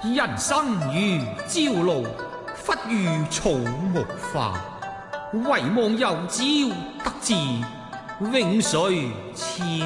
人生如朝露，忽如草木花。唯望有朝得志，永垂千